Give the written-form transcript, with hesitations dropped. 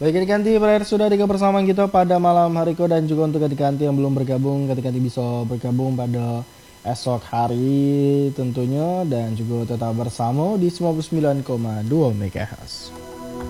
Baik adik-adik berakhir sudah di kebersamaan kita pada malam hari ko, dan juga untuk adik-adik yang belum bergabung, adik-adik bisa bergabung pada esok hari tentunya, dan juga tetap bersama di 99,2 MHz.